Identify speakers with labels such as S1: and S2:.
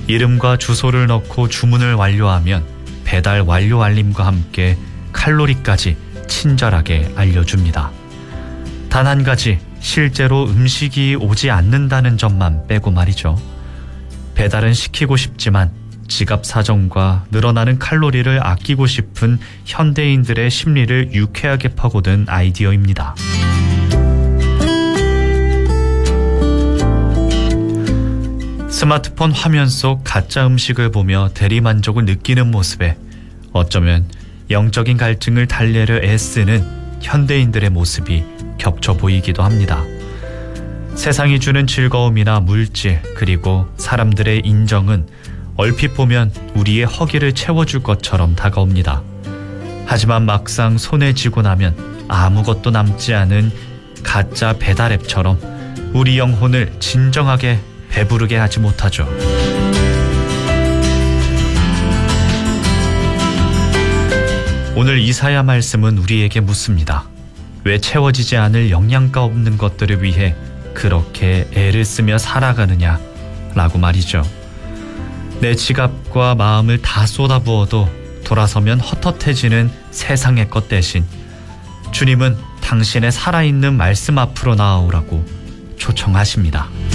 S1: 이름과 주소를 넣고 주문을 완료하면 배달 완료 알림과 함께 칼로리까지 친절하게 알려줍니다. 단 한 가지, 실제로 음식이 오지 않는다는 점만 빼고 말이죠. 배달은 시키고 싶지만 지갑 사정과 늘어나는 칼로리를 아끼고 싶은 현대인들의 심리를 유쾌하게 파고든 아이디어입니다. 스마트폰 화면 속 가짜 음식을 보며 대리만족을 느끼는 모습에 어쩌면 영적인 갈증을 달래려 애쓰는 현대인들의 모습이 겹쳐 보이기도 합니다. 세상이 주는 즐거움이나 물질 그리고 사람들의 인정은 얼핏 보면 우리의 허기를 채워줄 것처럼 다가옵니다. 하지만 막상 손에 쥐고 나면 아무것도 남지 않은 가짜 배달 앱처럼 우리 영혼을 진정하게 배부르게 하지 못하죠. 오늘 이사야 말씀은 우리에게 묻습니다. 왜 채워지지 않을 영양가 없는 것들을 위해 그렇게 애를 쓰며 살아가느냐 라고 말이죠. 내 지갑과 마음을 다 쏟아부어도 돌아서면 헛헛해지는 세상의 것 대신 주님은 당신의 살아있는 말씀 앞으로 나아오라고 초청하십니다.